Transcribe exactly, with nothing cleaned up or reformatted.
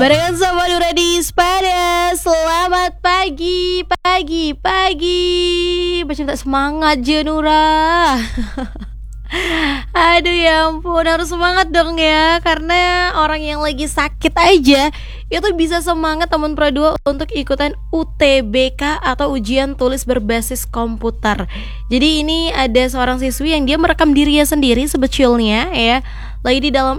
Barengan sama Nura di Spada. Selamat pagi, pagi, pagi. Macam tak semangat je Nura. Aduh ya ampun, harus semangat dong ya. Karena orang yang lagi sakit aja itu bisa semangat teman Pro dua untuk ikutan U T B K atau ujian tulis berbasis komputer. Jadi ini ada seorang siswi yang dia merekam dirinya sendiri sebetulnya ya, lagi di dalam